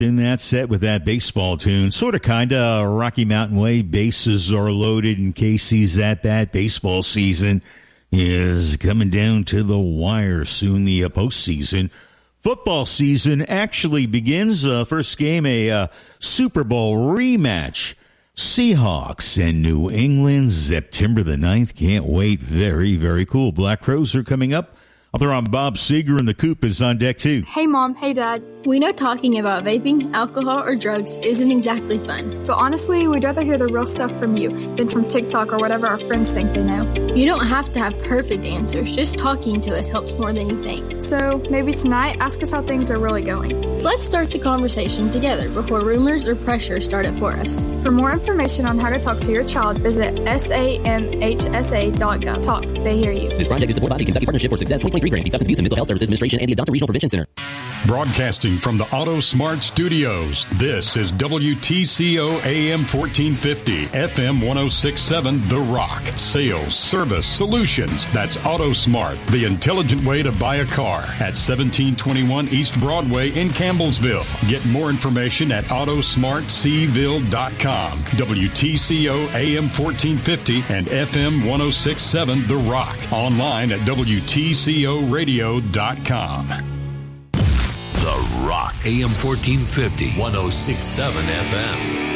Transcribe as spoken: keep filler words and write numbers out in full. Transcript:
In that set with that baseball tune, sort of kind of Rocky Mountain Way, bases are loaded in Casey's at bat. Baseball season is coming down to the wire soon. The uh, postseason. Football season actually begins. Uh, first game, a uh, Super Bowl rematch. Seahawks and New England, September the ninth. Can't wait. Very, very cool. Black Crows are coming up. I'll throw on Bob Seeger, and the Coop is on deck, too. Hey, Mom. Hey, Dad. We know talking about vaping, alcohol, or drugs isn't exactly fun. But honestly, we'd rather hear the real stuff from you than from TikTok or whatever our friends think they know. You don't have to have perfect answers. Just talking to us helps more than you think. So maybe tonight, ask us how things are really going. Let's start the conversation together before rumors or pressure start it for us. For more information on how to talk to your child, visit S A M H S A dot gov. Talk. They hear you. This project is supported by the Kentucky Partnership for Success twenty twenty-three grant, the Substance Abuse and Mental Health Services Administration, and the Adopt a Regional Prevention Center. Broadcasting from the Auto Smart Studios, this is W T C O A M fourteen fifty, F M one oh six point seven, The Rock. Sales, service, solutions. That's Auto Smart, the intelligent way to buy a car at seventeen twenty-one East Broadway in Campbellsville. Get more information at auto smart c ville dot com. W T C O A M fourteen fifty and F M one oh six point seven, The Rock. Online at W T C O radio dot com. The Rock, A M fourteen fifty, one oh six point seven F M.